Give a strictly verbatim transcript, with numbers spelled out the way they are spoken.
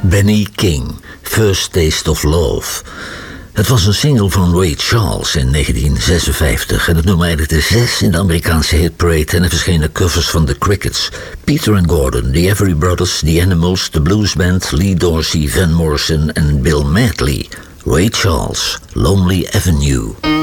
Benny King, First Taste of Love. Het was een single van Ray Charles in negentien zesenvijftig en het nummer eindigde zes in de Amerikaanse hitparade en er verschenen covers van The Crickets, Peter and Gordon, The Everly Brothers, The Animals, The Blues Band, Lee Dorsey, Van Morrison en Bill Medley. Ray Charles, Lonely Avenue.